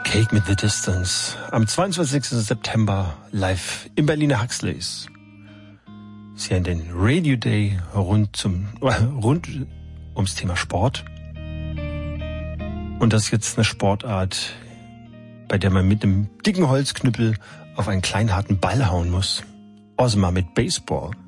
Cake with the Distance. Am 22. September live im Berliner Huxleys. Sie haben den Radio Day rund ums Thema Sport. Und das ist jetzt eine Sportart, bei der man mit einem dicken Holzknüppel auf einen kleinen harten Ball hauen muss. Also mal mit Baseball.